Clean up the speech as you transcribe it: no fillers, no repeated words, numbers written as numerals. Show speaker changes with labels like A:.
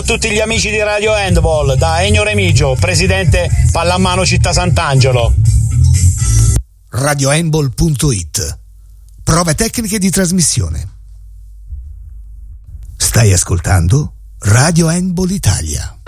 A: Tutti gli amici di Radio Handball, da Ennio Remigio, presidente Pallamano Città Sant'Angelo.
B: RadioHandball.it. Prove tecniche di trasmissione. Stai ascoltando Radio Handball Italia.